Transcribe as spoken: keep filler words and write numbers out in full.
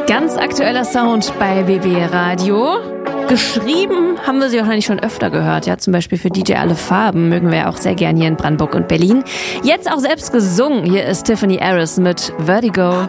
Ganz aktueller Sound bei B B Radio. Geschrieben haben wir sie wahrscheinlich schon öfter gehört, ja, zum Beispiel für D J Alle Farben, mögen wir ja auch sehr gern hier in Brandenburg und Berlin. Jetzt auch selbst gesungen, hier ist Tiffany Harris mit Vertigo.